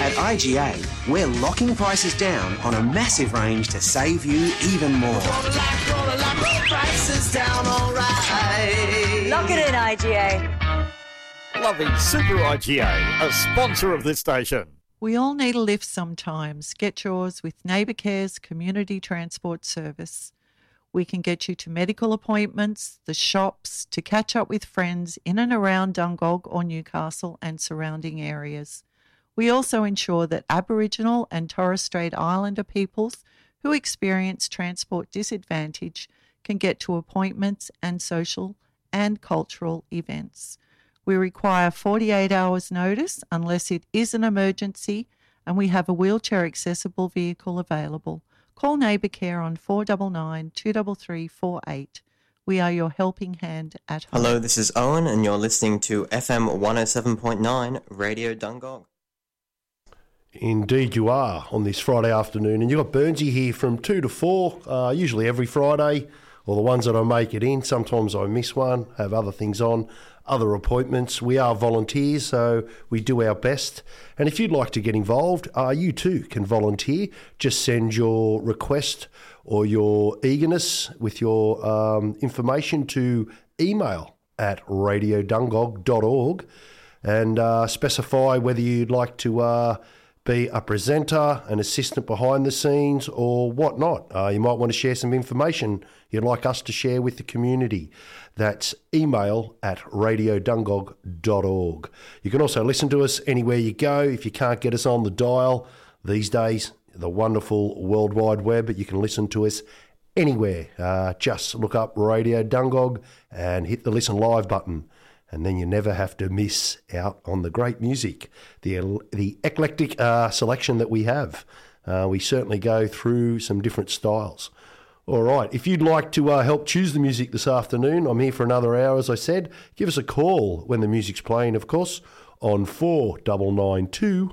At IGA, we're locking prices down on a massive range to save you even more. Prices down, all right. Lock it in, IGA. Loving Super IGA, a sponsor of this station. We all need a lift sometimes. Get yours with Neighbour Care's community transport service. We can get you to medical appointments, the shops, to catch up with friends in and around Dungog or Newcastle and surrounding areas. We also ensure that Aboriginal and Torres Strait Islander peoples who experience transport disadvantage can get to appointments and social and cultural events. We require 48 hours notice unless it is an emergency, and we have a wheelchair accessible vehicle available. Call Neighbour Care on 499 233 48. We are your helping hand at home. Hello, this is Owen, and you're listening to FM 107.9 Radio Dungog. Indeed you are, on this Friday afternoon. And you've got Burnsy here from 2 to 4, usually every Friday, or the ones that I make it in. Sometimes I miss one, have other things on, other appointments. We are volunteers, so we do our best. And if you'd like to get involved, you too can volunteer. Just send your request or your eagerness with your information to email at radiodungog.org and specify whether you'd like to be a presenter, an assistant behind the scenes, or whatnot. You might want to share some information you'd like us to share with the community. That's email at radiodungog.org. You can also listen to us anywhere you go. If you can't get us on the dial these days, the wonderful World Wide Web, you can listen to us anywhere. Just look up Radio Dungog and hit the Listen Live button. And then you never have to miss out on the great music, the eclectic selection that we have. We certainly go through some different styles. All right, if you'd like to help choose the music this afternoon, I'm here for another hour, as I said. Give us a call when the music's playing, of course, on 4992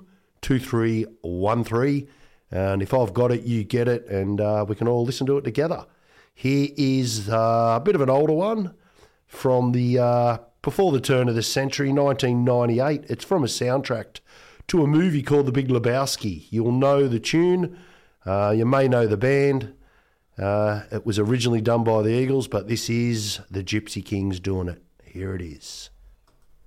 2313. And if I've got it, you get it, and we can all listen to it together. Here is a bit of an older one from the before the turn of the century, 1998. It's from a soundtrack to a movie called The Big Lebowski. You'll know the tune. You may know the band. It was originally done by the Eagles, but this is the Gypsy Kings doing it. Here it is.